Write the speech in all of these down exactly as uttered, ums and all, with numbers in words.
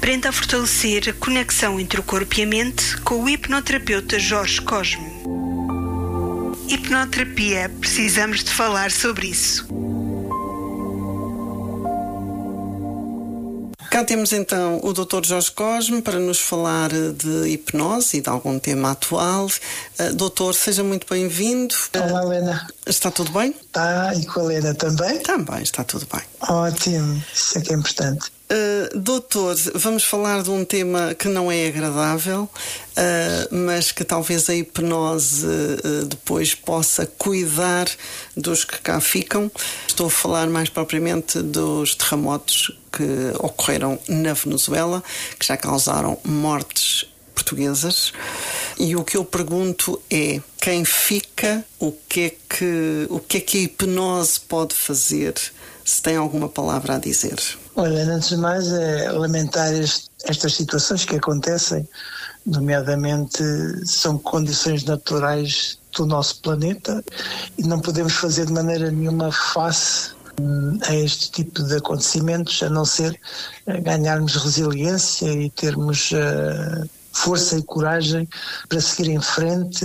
Aprenda a fortalecer a conexão entre o corpo e a mente com o hipnoterapeuta Jorge Cosme. Hipnoterapia, precisamos de falar sobre isso. Cá temos então o doutor Jorge Cosme para nos falar de hipnose e de algum tema atual. Uh, doutor, seja muito bem-vindo. Olá, Helena. Está tudo bem? Está, e com a Helena também? Também, está tudo bem. Ótimo, isso é que é importante. Uh, doutor, vamos falar de um tema que não é agradável, uh, mas que talvez a hipnose uh, depois possa cuidar dos que cá ficam. Estou a falar mais propriamente dos terremotos que ocorreram na Venezuela, que já causaram mortes portuguesas. E o que eu pergunto é: quem fica, o que é que, o que é que a hipnose pode fazer? Se tem alguma palavra a dizer. Olha, antes de mais é lamentar este, estas situações que acontecem, nomeadamente são condições naturais do nosso planeta e não podemos fazer de maneira nenhuma face hum, a este tipo de acontecimentos, a não ser ganharmos resiliência e termos uh, força e coragem para seguir em frente,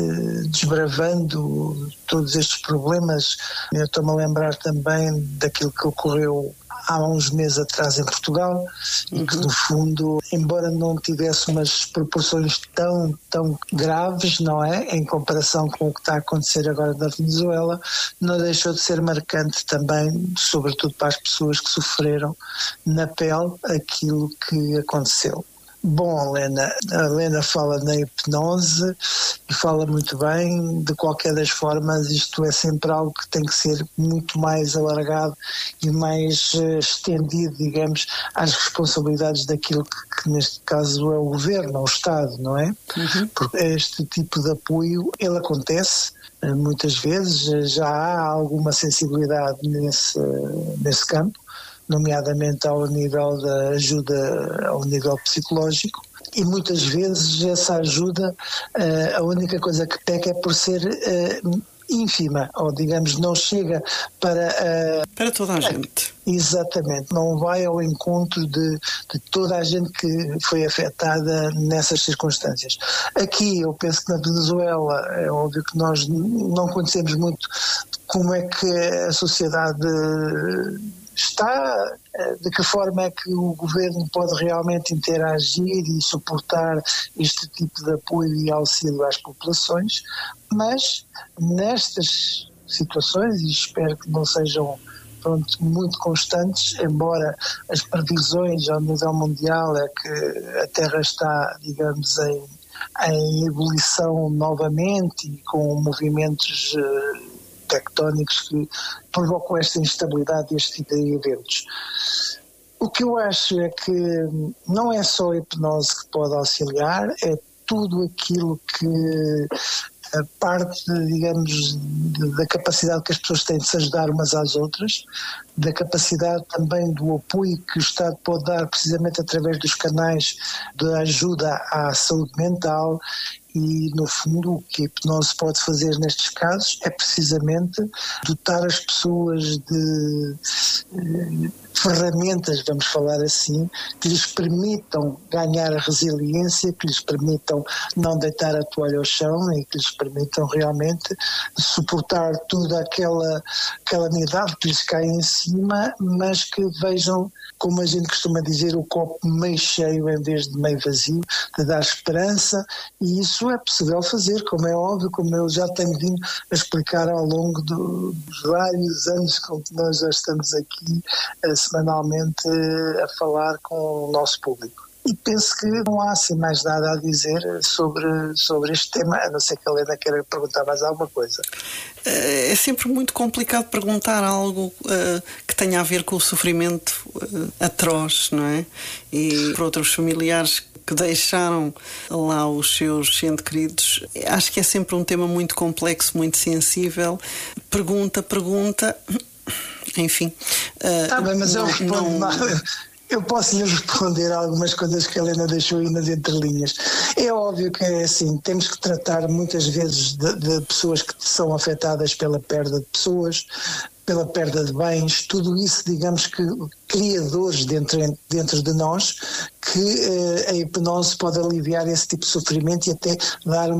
desbravando todos estes problemas. Eu estou-me a lembrar também daquilo que ocorreu há uns meses atrás em Portugal, uhum. e que no fundo, embora não tivesse umas proporções tão, tão graves, não é, em comparação com o que está a acontecer agora na Venezuela, não deixou de ser marcante também, sobretudo para as pessoas que sofreram na pele aquilo que aconteceu. Bom, Helena, a Helena fala na hipnose e fala muito bem. De qualquer das formas, isto é sempre algo que tem que ser muito mais alargado e mais uh, estendido, digamos, às responsabilidades daquilo que, que neste caso é o governo, o Estado, não é? Uhum. Porque este tipo de apoio, ele acontece uh, muitas vezes, uh, já há alguma sensibilidade nesse, uh, nesse campo, nomeadamente ao nível da ajuda, ao nível psicológico, e muitas vezes essa ajuda, a única coisa que peca é por ser ínfima, ou digamos, não chega para... Para toda a gente. Exatamente, não vai ao encontro de, de toda a gente que foi afetada nessas circunstâncias. Aqui eu penso que na Venezuela é óbvio que nós não conhecemos muito como é que a sociedade está, de que forma é que o governo pode realmente interagir e suportar este tipo de apoio e auxílio às populações, mas nestas situações, e espero que não sejam pronto, muito constantes, embora as previsões ao nível mundial é que a Terra está, digamos, em, em ebulição novamente e com movimentos uh, tectónicos que provocam esta instabilidade deste tipo de eventos. O que eu acho é que não é só a hipnose que pode auxiliar, é tudo aquilo que a parte, digamos, da capacidade que as pessoas têm de se ajudar umas às outras, da capacidade também do apoio que o Estado pode dar precisamente através dos canais de ajuda à saúde mental. E, no fundo, o que a hipnose pode fazer nestes casos é precisamente dotar as pessoas de eh, ferramentas, vamos falar assim, que lhes permitam ganhar a resiliência, que lhes permitam não deitar a toalha ao chão e que lhes permitam realmente suportar toda aquela calamidade que lhes cai em cima, mas que vejam, como a gente costuma dizer, o copo meio cheio em vez de meio vazio, de dar esperança, e isso é possível fazer, como é óbvio, como eu já tenho vindo a explicar ao longo do, dos vários anos com que nós já estamos aqui uh, semanalmente uh, a falar com o nosso público. E penso que não há assim mais nada a dizer sobre, sobre este tema, a não ser que a Helena queira perguntar mais alguma coisa. É sempre muito complicado perguntar algo uh, que tenha a ver com o sofrimento uh, atroz, não é? E para outros familiares que deixaram lá os seus entes queridos, acho que é sempre um tema muito complexo, muito sensível. Pergunta, pergunta, enfim. Está uh, bem, mas não, eu respondo não... nada. Eu posso lhe responder algumas coisas que a Helena deixou aí nas entrelinhas. É óbvio que é assim, temos que tratar muitas vezes de, de pessoas que são afetadas pela perda de pessoas, pela perda de bens, tudo isso, digamos que cria dores dentro, dentro de nós, que eh, a hipnose pode aliviar esse tipo de sofrimento e até dar